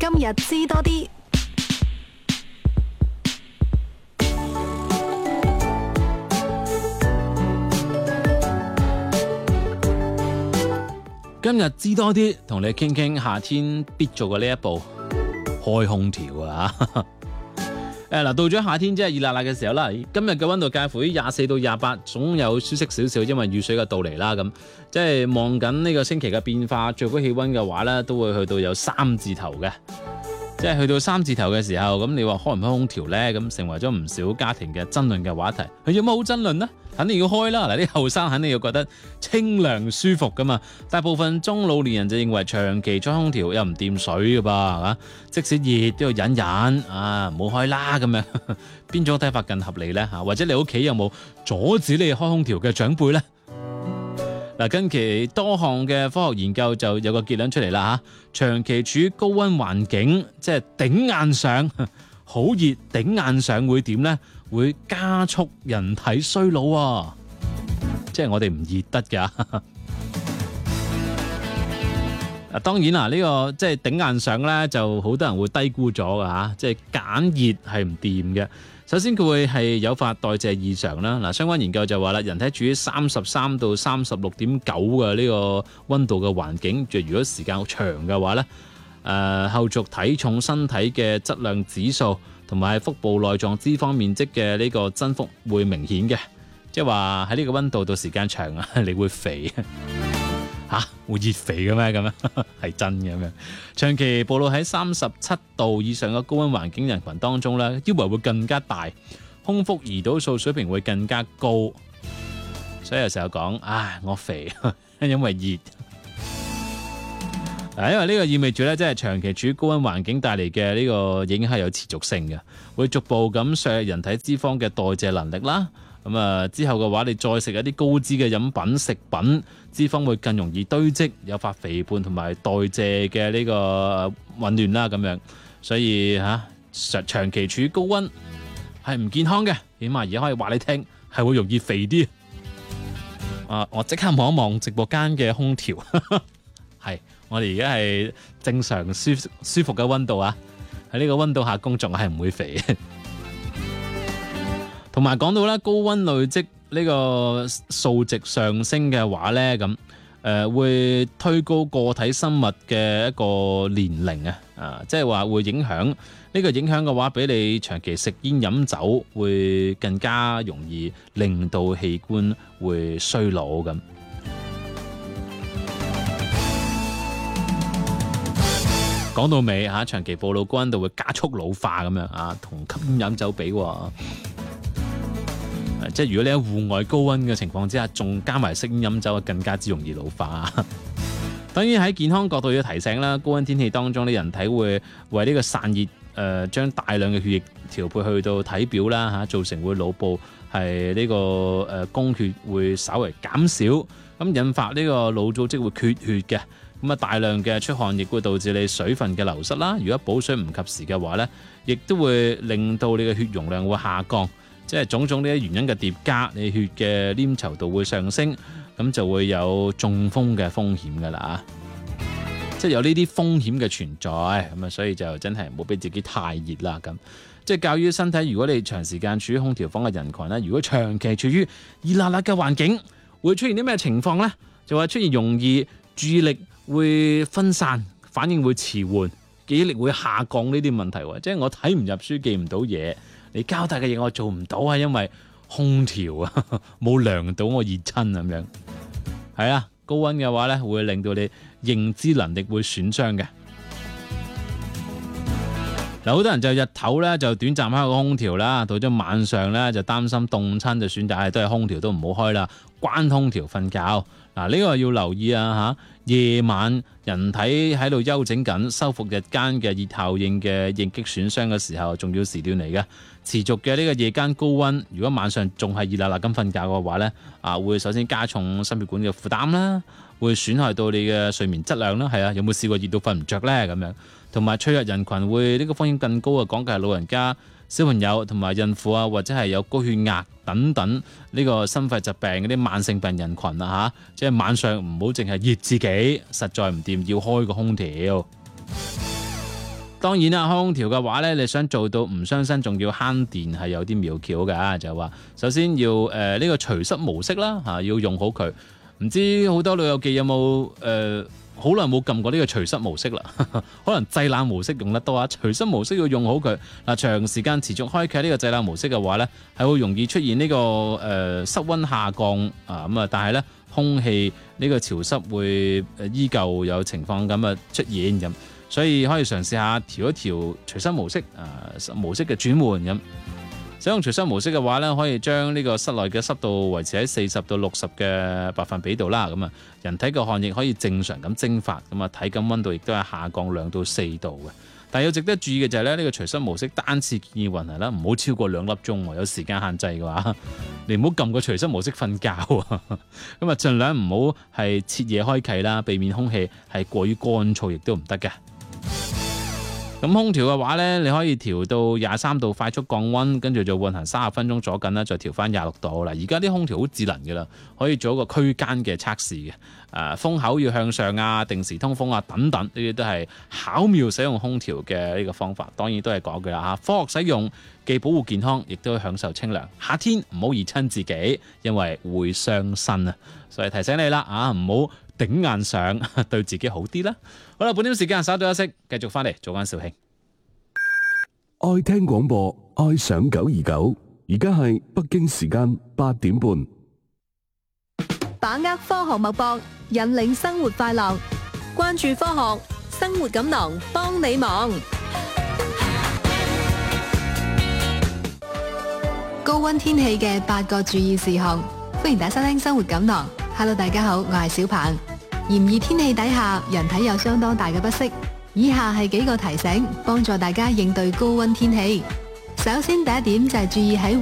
今日知多啲。 今日知多啲，同你傾傾夏天必做嘅呢一步，開空調啊！到咗夏天即係熱辣辣嘅時候啦。今日嘅溫度介乎於24到28，總有舒適少少，因為雨水嘅到嚟啦。咁即係望緊呢個星期嘅變化，最高氣溫嘅話咧，都會去到有3字頭嘅。即係去到3字頭嘅時候，咁你話開唔開空調呢？咁成為咗唔少家庭嘅爭論嘅話題。佢有乜好爭論呢？肯定要開啦！嗱，啲後生肯定要覺得清涼舒服噶嘛。大部分中老年人就認為長期開空調又唔掂水噶噃，即使熱都要忍忍啊，唔好開啦咁樣。邊種睇法更合理呢？或者你屋企有冇阻止你開空調嘅長輩呢？嗱，近期多項嘅科學研究就有個結論出嚟啦嚇，長期處於高溫環境，即係頂硬上，好熱頂硬上會點呢？會加速人體衰老喎，即係我哋唔熱得㗎。當然啦，呢個即係頂硬上咧，就好多人會低估咗㗎嚇，即係減熱係唔掂嘅。首先佢會係誘發代謝異常啦。嗱，相關研究就話啦，人體處於33到36.9嘅呢個溫度嘅環境，如果時間好長嘅話咧，後續體重、身體嘅質量指數同埋腹部內臟脂肪面積嘅呢個增幅會明顯嘅，即係話喺呢個溫度度時間長啊，你會肥嚇，會熱肥嘅咩咁樣？係真嘅咩？長期暴露喺37度以上嘅高溫環境人群當中咧，腰圍會更加大，空腹胰島素水平會更加高，所以有時候講，唉，我肥，因為熱。因為呢個意味住咧，即係長期處於高溫環境帶嚟嘅呢個影響係有持續性嘅，會逐步咁削弱人體脂肪嘅代謝能力啦。咁之後嘅話，你再食一啲高脂嘅飲品、食品，脂肪會更容易堆積，誘發肥胖同埋代謝嘅呢個紊亂啦。咁樣，所以長期處於高溫係唔健康嘅，起碼而家可以話你聽，係會容易肥啲。我即刻望一望直播間嘅空調，係。我哋而家係正常舒服嘅溫度啊，喺呢個溫度下工作係唔會肥。同埋講到咧，高溫累積呢個數值上升嘅話咧，咁會推高個體生物嘅一個年齡啊，即係話會影響呢個影響嘅話，比你長期食煙飲酒會更加容易令到器官會衰老咁。講到尾長期暴露高溫度會加速老化咁樣同吸煙飲酒比即係如果你喺戶外高溫嘅情況之下，仲加埋食煙飲酒，更加之容易老化。當然喺健康角度要提醒啦，高溫天氣當中，啲人體會為呢個散熱將大量嘅血液調配去到體表啦造成會腦部係呢個供血會稍為減少，咁引發呢個腦組織會缺血嘅。咁大量嘅出汗亦會導致你水分嘅流失啦。如果補水唔及時嘅話咧，亦都會令到你嘅血容量會下降，即係種種呢啲原因嘅疊加，你血嘅黏稠度會上升，咁就會有中風嘅風險噶啦。即係有呢啲風險嘅存在，咁所以就真係唔好俾自己太熱啦。咁即係較於身體，如果你長時間處於空調房嘅人群咧，如果長期處於熱辣辣嘅環境，會出現啲咩情況呢？就話出現容易注意力會分散，反應會遲緩，記憶力會下降呢啲問題喎。即係我睇唔入書，記唔到嘢，你交代嘅嘢我做唔到啊，因為空調啊冇涼到我熱親咁樣。係啊，高溫嘅話咧，會令到你認知能力會損傷嘅。嗱，好多人就日頭咧就短暫開個空調啦，到咗晚上咧就擔心凍親，就選擇都係空調都唔好開啦，關空調瞓覺。嗱，呢個要留意啊嚇！夜晚人體喺度休整緊，修復日間嘅熱效應嘅應激損傷嘅時候，重要時段嚟嘅。持續嘅呢個夜間高溫，如果晚上仲係熱辣辣咁瞓覺嘅話咧，會首先加重心血管嘅負擔啦，會損害到你嘅睡眠質量啦。係啊，有冇試過熱到瞓唔着咧？咁樣，同埋脆弱人群會呢個風險更高嘅，講嘅係老人家、小朋友同埋孕婦啊，或者係有高血壓等等呢個心肺疾病嗰啲慢性病人群啊，即係晚上唔好淨係熱自己，實在唔掂要開個空調。 當然啦，開空調嘅話咧，你想做到唔傷身，仲要慳電，係有啲妙橋㗎。就係話，首先要呢個除濕模式啦，要用好佢。唔知好多老友記有冇好耐冇撳過呢個除濕模式啦？可能製冷模式用得多啊，除濕模式要用好佢。嗱，長時間持續開啟呢個製冷模式嘅話咧，係會容易出現呢個濕溫下降啊咁啊，但係咧空氣呢個潮濕會依舊有情況咁啊出現咁，所以可以嘗試下調一調除濕模式模式嘅轉換咁。使用除濕模式嘅話咧，可以將呢個室內嘅濕度維持喺40到60嘅百分比度啦。咁啊，人體嘅汗液可以正常咁蒸發，咁啊，體感溫度亦都係下降2到4度嘅。但係要值得注意嘅就係咧，呢個除濕模式單次建議運行啦，唔好超過2粒鐘喎。有時間限制嘅話，你唔好撳個除濕模式瞓覺喎。咁啊，盡量唔好係徹夜開啟啦，避免空氣係過於乾燥，亦都唔得嘅。咁空調嘅話咧，你可以調到23度快速降溫，跟住就運行30分鐘左右啦，再調翻26度啦。而家啲空調好智能嘅啦，可以做一個區間嘅測試嘅。風口要向上啊，定時通風啊，等等，呢啲都係巧妙使用空調嘅呢個方法。當然都係講句啦嚇，科學使用既保護健康，亦都享受清涼。夏天唔好熱親自己，因為會傷身啊。所以提醒你啦，唔好頂硬上，對自己好啲啦。好啦，半點時間稍作休息，繼續翻嚟做緊肇慶。 愛聽廣播，愛上929，而家係北京時間8點半。 把握科學脈搏，引領生活快樂，關注科學，生活錦囊幫你忙。高溫天氣嘅8個注意事項，歡迎大家收聽生活錦囊。Hello， 大家好，我係小鵬。炎熱天氣底下，人體有相當大嘅不適。以下係幾個提醒，幫助大家應對高溫天氣。首先第一點就係注意喺